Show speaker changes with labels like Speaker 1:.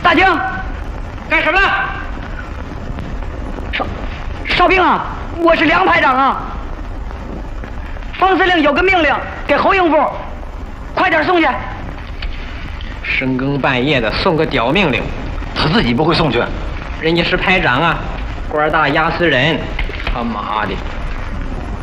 Speaker 1: 大警，
Speaker 2: 干什么？
Speaker 1: 哨兵啊，我是梁排长啊。方司令有个命令给侯应部，快点送去。
Speaker 2: 深更半夜的送个屌命令，
Speaker 3: 他自己不会送去。
Speaker 2: 人家是排长啊，官大压死人，他妈的！